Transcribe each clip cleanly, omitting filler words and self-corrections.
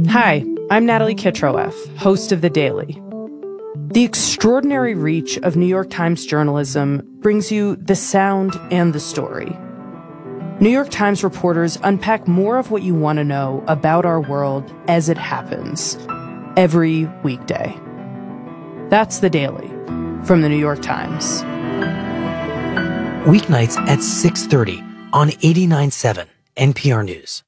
Hi, I'm Natalie Kitroeff, host of The Daily. The extraordinary reach of New York Times journalism brings you the sound and the story. New York Times reporters unpack more of what you want to know about our world as it happens, every weekday. That's The Daily from The New York Times. Weeknights at 6:30 on 89.7 NPR News.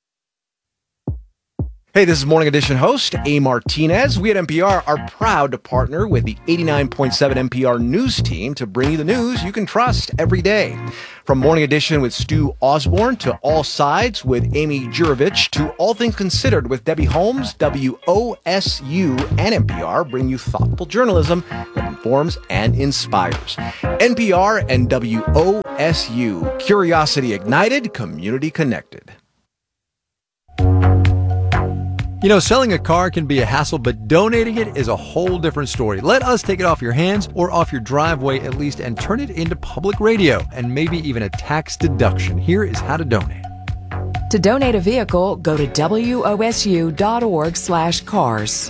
Hey, this is Morning Edition host A. Martinez. We at NPR are proud to partner with the 89.7 NPR News team to bring you the news you can trust every day. From Morning Edition with Stu Osborne to All Sides with Amy Jurovich to All Things Considered with Debbie Holmes, WOSU and NPR bring you thoughtful journalism that informs and inspires. NPR and WOSU, curiosity ignited, community connected. You know, selling a car can be a hassle, but donating it is a whole different story. Let us take it off your hands or off your driveway at least and turn it into public radio and maybe even a tax deduction. Here is how to donate. To donate a vehicle, go to wosu.org/cars.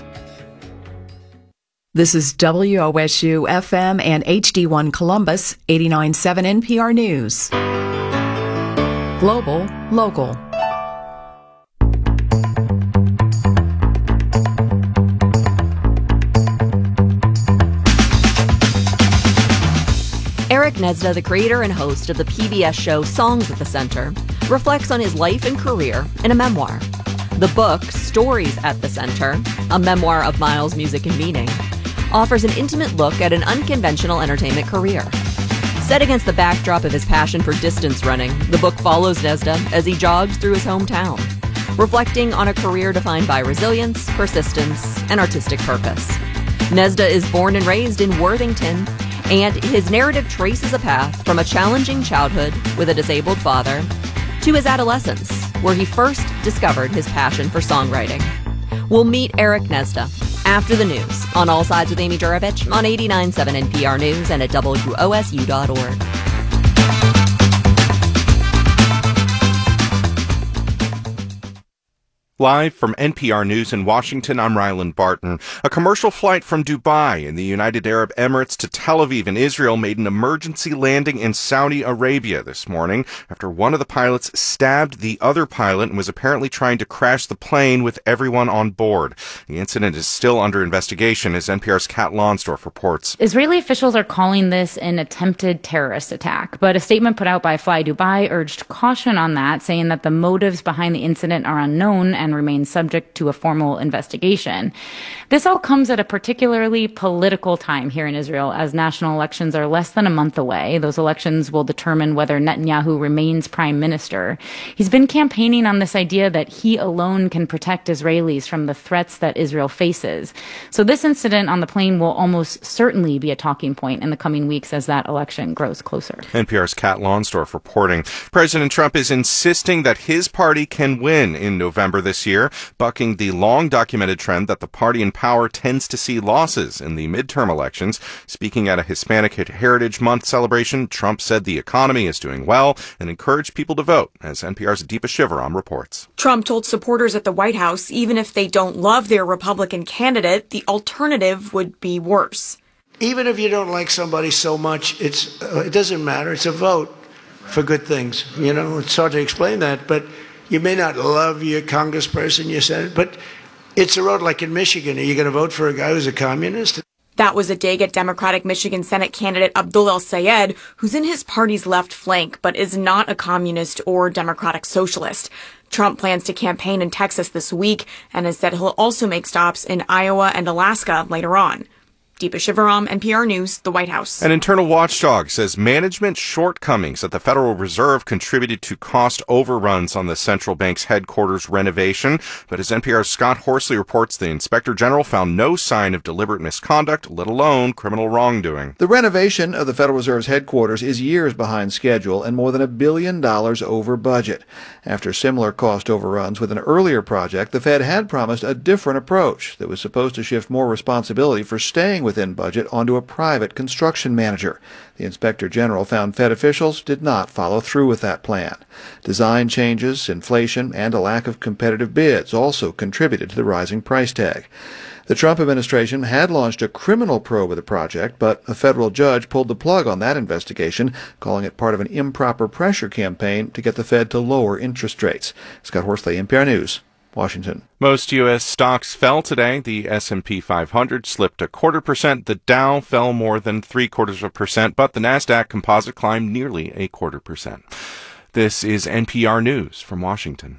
This is WOSU FM and HD1 Columbus, 89.7 NPR News. Global, local. Eric Nesda, the creator and host of the PBS show Songs at the Center, reflects on his life and career in a memoir. The book, Stories at the Center, a memoir of Miles' music and meaning, offers an intimate look at an unconventional entertainment career. Set against the backdrop of his passion for distance running, the book follows Nesda as he jogs through his hometown, reflecting on a career defined by resilience, persistence, and artistic purpose. Nesda is born and raised in Worthington, and his narrative traces a path from a challenging childhood with a disabled father to his adolescence, where he first discovered his passion for songwriting. We'll meet Eric Nesda after the news on All Sides with Amy Jurovich on 89.7 NPR News and at WOSU.org. Live from NPR News in Washington, I'm Ryland Barton. A commercial flight from Dubai in the United Arab Emirates to Tel Aviv in Israel made an emergency landing in Saudi Arabia this morning after one of the pilots stabbed the other pilot and was apparently trying to crash the plane with everyone on board. The incident is still under investigation, as NPR's Kat Lonsdorf reports. Israeli officials are calling this an attempted terrorist attack, but a statement put out by Fly Dubai urged caution on that, saying that the motives behind the incident are unknown and remain subject to a formal investigation. This all comes at a particularly political time here in Israel, as national elections are less than a month away. Those elections will determine whether Netanyahu remains prime minister. He's been campaigning on this idea that he alone can protect Israelis from the threats that Israel faces. So this incident on the plane will almost certainly be a talking point in the coming weeks as that election grows closer. NPR's Kat Lonsdorf reporting. President Trump is insisting that his party can win in November this year, bucking the long-documented trend that the party in power tends to see losses in the midterm elections. Speaking at a Hispanic Heritage Month celebration, Trump said the economy is doing well and encouraged people to vote, as NPR's Deepa Shivaram reports. Trump told supporters at the White House even if they don't love their Republican candidate, the alternative would be worse. Even if you don't like somebody so much, it doesn't matter. It's a vote for good things. You know, it's hard to explain that, but you may not love your congressperson, your senator, but it's a road like in Michigan. Are you going to vote for a guy who's a communist? That was a dig at Democratic Michigan Senate candidate Abdul El-Sayed, who's in his party's left flank, but is not a communist or democratic socialist. Trump plans to campaign in Texas this week and has said he'll also make stops in Iowa and Alaska later on. Deepa Shivaram, NPR News, the White House. An internal watchdog says management shortcomings at the Federal Reserve contributed to cost overruns on the central bank's headquarters renovation. But as NPR's Scott Horsley reports, the Inspector General found no sign of deliberate misconduct, let alone criminal wrongdoing. The renovation of the Federal Reserve's headquarters is years behind schedule and more than $1 billion over budget. After similar cost overruns with an earlier project, the Fed had promised a different approach that was supposed to shift more responsibility for staying within budget onto a private construction manager. The Inspector General found Fed officials did not follow through with that plan. Design changes, inflation, and a lack of competitive bids also contributed to the rising price tag. The Trump administration had launched a criminal probe of the project, but a federal judge pulled the plug on that investigation, calling it part of an improper pressure campaign to get the Fed to lower interest rates. Scott Horsley, NPR News, Washington. Most U.S. stocks fell today. The S&P 500 slipped 0.25%. The Dow fell more than 0.75%, but the Nasdaq Composite climbed nearly 0.25%. This is NPR News from Washington.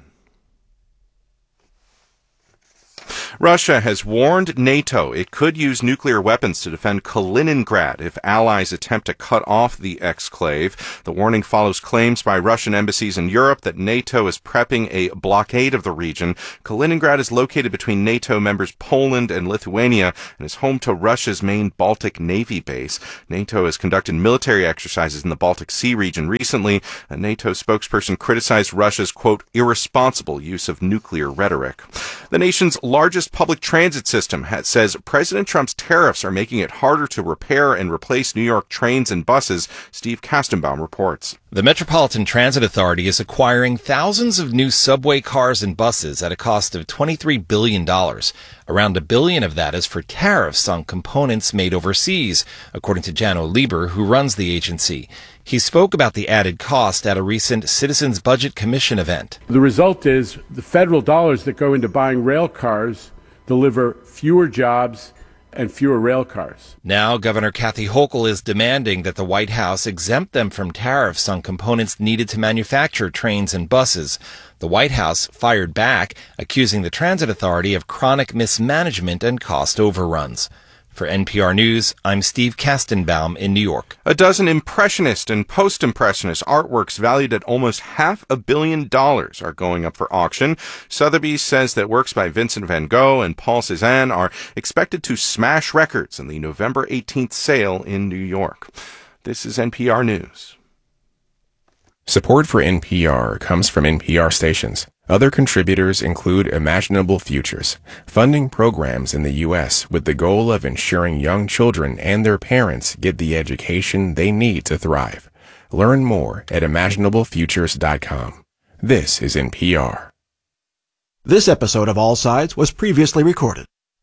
Russia has warned NATO it could use nuclear weapons to defend Kaliningrad if allies attempt to cut off the exclave. The warning follows claims by Russian embassies in Europe that NATO is prepping a blockade of the region. Kaliningrad is located between NATO members Poland and Lithuania and is home to Russia's main Baltic Navy base. NATO has conducted military exercises in the Baltic Sea region recently. A NATO spokesperson criticized Russia's, quote, irresponsible use of nuclear rhetoric. The nation's largest public transit system says President Trump's tariffs are making it harder to repair and replace New York trains and buses. Steve Kastenbaum reports. The Metropolitan Transit Authority is acquiring thousands of new subway cars and buses at a cost of $23 billion. Around $1 billion of that is for tariffs on components made overseas, according to Janno Lieber, who runs the agency. He spoke about the added cost at a recent Citizens Budget Commission event. The result is the federal dollars that go into buying rail cars deliver fewer jobs and fewer rail cars. Now, Governor Kathy Hochul is demanding that the White House exempt them from tariffs on components needed to manufacture trains and buses. The White House fired back, accusing the Transit Authority of chronic mismanagement and cost overruns. For NPR News, I'm Steve Kastenbaum in New York. A dozen Impressionist and Post-Impressionist artworks valued at almost $500 million are going up for auction. Sotheby's says that works by Vincent van Gogh and Paul Cézanne are expected to smash records in the November 18th sale in New York. This is NPR News. Support for NPR comes from NPR stations. Other contributors include Imaginable Futures, funding programs in the U.S. with the goal of ensuring young children and their parents get the education they need to thrive. Learn more at imaginablefutures.com. This is NPR. This episode of All Sides was previously recorded.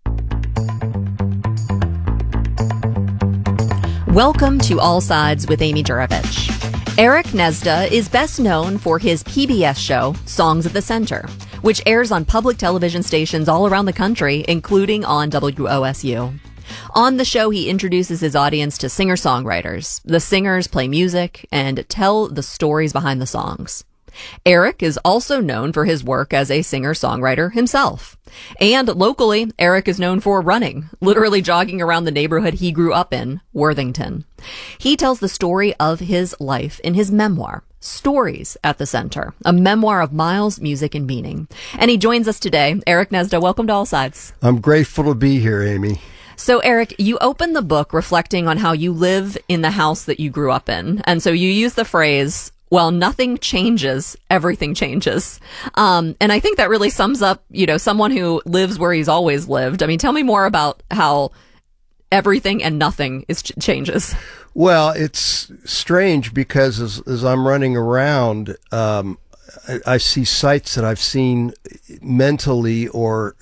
Welcome to All Sides with Amy Juravich. Eric Nesda is best known for his PBS show, Songs at the Center, which airs on public television stations all around the country, including on WOSU. On the show, he introduces his audience to singer-songwriters. The singers play music and tell the stories behind the songs. Eric is also known for his work as a singer-songwriter himself. And locally, Eric is known for running, literally jogging around the neighborhood he grew up in, Worthington. He tells the story of his life in his memoir, Stories at the Center, a memoir of Miles' music and meaning. And he joins us today. Eric Nesda, welcome to All Sides. I'm grateful to be here, Amy. So, Eric, you open the book reflecting on how you live in the house that you grew up in. And so you use the phrase, well, nothing changes, everything changes. And I think that really sums up, someone who lives where he's always lived. I mean, tell me more about how everything and nothing changes. Well, it's strange because as I'm running around, I see sights that I've seen mentally or,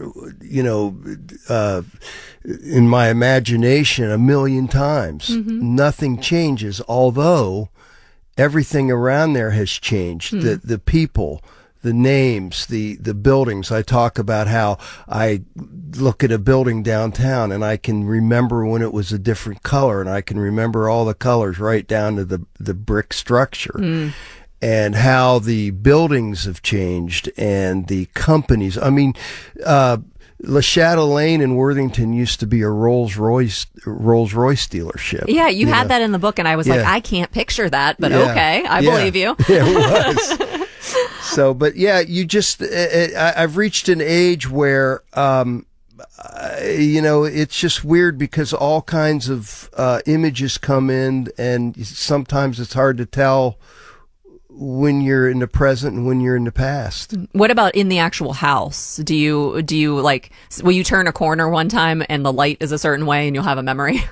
in my imagination 1,000,000 times. Mm-hmm. Nothing changes, although everything around there has changed. The people, the names, the buildings. I talk about how I look at a building downtown and I can remember when it was a different color, and I can remember all the colors right down to the brick structure. And how the buildings have changed and the companies. I mean, Le Chatelaine in Worthington used to be a Rolls-Royce dealership. Yeah, you had that in the book, and I was like, I can't picture that, but okay, I believe you. Yeah, it was. So, but yeah, you just, I've reached an age where, it's just weird because all kinds of images come in, and sometimes it's hard to tell when you're in the present and when you're in the past. What about in the actual house? Do you like, will you turn a corner one time and the light is a certain way and you'll have a memory?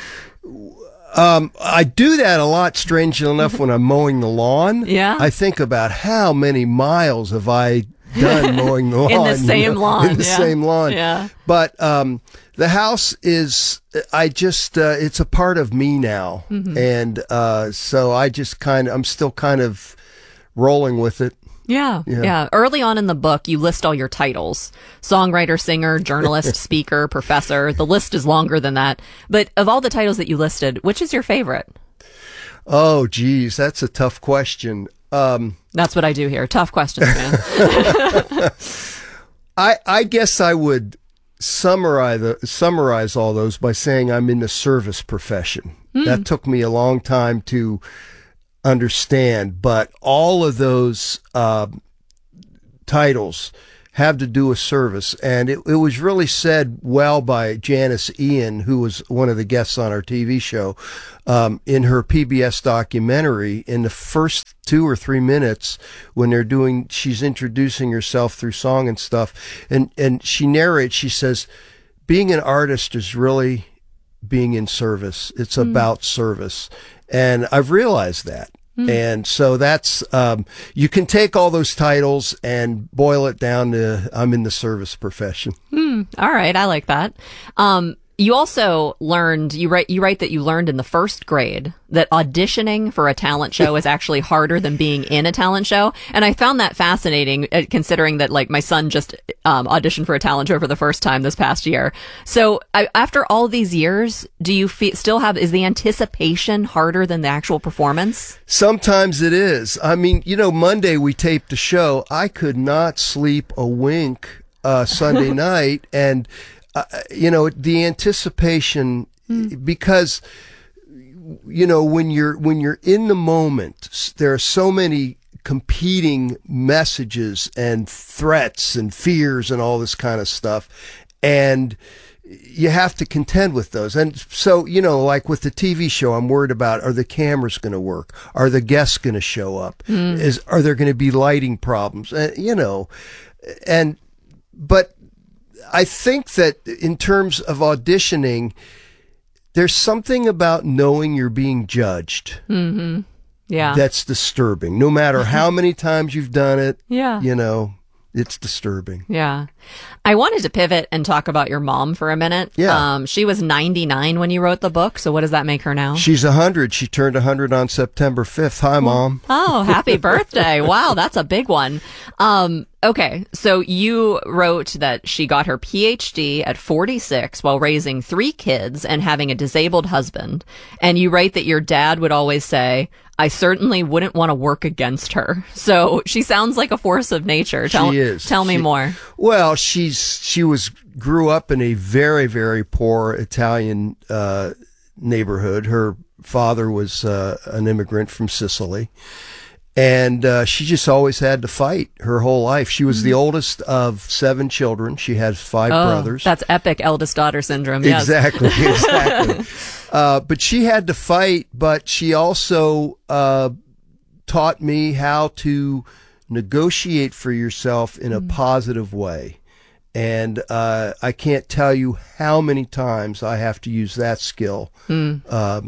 I do that a lot, strangely enough, when I'm mowing the lawn. Yeah. I think about how many miles have I done mowing the lawn. In the same lawn. In the same lawn. Yeah. But the house is, it's a part of me now. Mm-hmm. And so I just I'm still kind of rolling with it. Yeah. Early on in the book, you list all your titles: songwriter, singer, journalist, speaker, professor. The list is longer than that. But of all the titles that you listed, which is your favorite? Oh, geez, that's a tough question. That's what I do here. Tough questions, man. I guess I would summarize all those by saying I'm in the service profession. That took me a long time to understand, but all of those titles have to do with service. And it was really said well by Janice Ian, who was one of the guests on our TV show, in her PBS documentary. In the first 2 or 3 minutes when she's introducing herself through song and stuff, and she narrates, she says, being an artist is really being in service. It's about service. And I've realized that. And so that's, you can take all those titles and boil it down to, I'm in the service profession. All right. I like that. You also learned, you write that you learned in the first grade that auditioning for a talent show is actually harder than being in a talent show. And I found that fascinating, considering that like my son just auditioned for a talent show for the first time this past year. So after all these years, do you still have, is the anticipation harder than the actual performance? Sometimes it is. I mean, Monday we taped the show. I could not sleep a wink Sunday night. And the anticipation, because, when you're in the moment, there are so many competing messages and threats and fears and all this kind of stuff. And you have to contend with those. And so, like with the TV show, I'm worried about, are the cameras going to work? Are the guests going to show up? Are there going to be lighting problems? But I think that in terms of auditioning, there's something about knowing you're being judged. Mm-hmm. Yeah. That's disturbing. No matter how many times you've done it, yeah. It's disturbing. Yeah. I wanted to pivot and talk about your mom for a minute. Yeah. She was 99 when you wrote the book. So what does that make her now? She's 100. She turned 100 on September 5th. Hi, Mom. Oh, happy birthday. Wow. That's a big one. Okay. So you wrote that she got her PhD at 46 while raising 3 kids and having a disabled husband. And you write that your dad would always say, I certainly wouldn't want to work against her. So she sounds like a force of nature. She is. Tell me more. Well, she grew up in a very, very poor Italian neighborhood. Her father was an immigrant from Sicily. And she just always had to fight her whole life. She was the oldest of 7 children. She has 5 brothers. That's epic eldest daughter syndrome. Yes. Exactly. But she had to fight, but she also taught me how to negotiate for yourself in a positive way. And I can't tell you how many times I have to use that skill in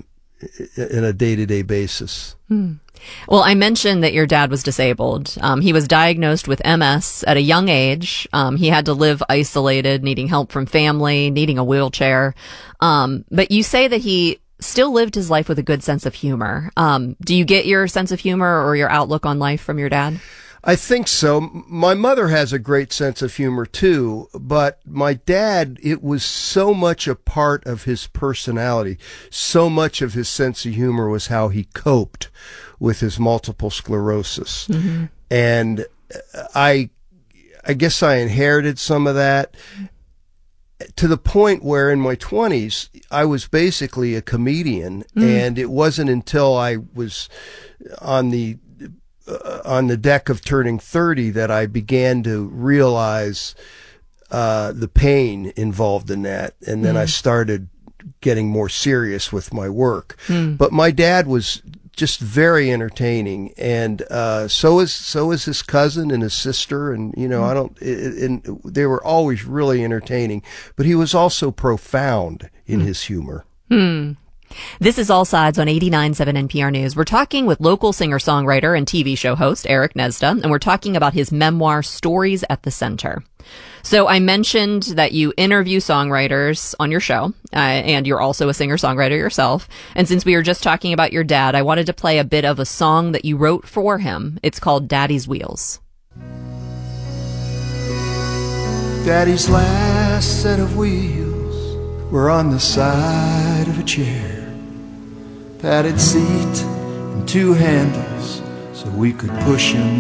a day-to-day basis. Well, I mentioned that your dad was disabled. He was diagnosed with MS at a young age. He had to live isolated, needing help from family, needing a wheelchair. But you say that he still lived his life with a good sense of humor. Do you get your sense of humor or your outlook on life from your dad? I think so. My mother has a great sense of humor too, but my dad, it was so much a part of his personality. So much of his sense of humor was how he coped with his multiple sclerosis. Mm-hmm. And I guess I inherited some of that, to the point where in my 20s, I was basically a comedian. And it wasn't until I was on the deck of turning 30 that I began to realize the pain involved in that. And then I started getting more serious with my work. But my dad was just very entertaining, and so is his cousin and his sister, and and they were always really entertaining. But he was also profound in his humor. This is All Sides on 89.7 NPR News. We're talking with local singer-songwriter and TV show host Eric Nesda, and we're talking about his memoir, Stories at the Center. So I mentioned that you interview songwriters on your show, and you're also a singer-songwriter yourself. And since we were just talking about your dad, I wanted to play a bit of a song that you wrote for him. It's called Daddy's Wheels. Daddy's last set of wheels were on the side of a chair. Padded seat and two handles so we could push him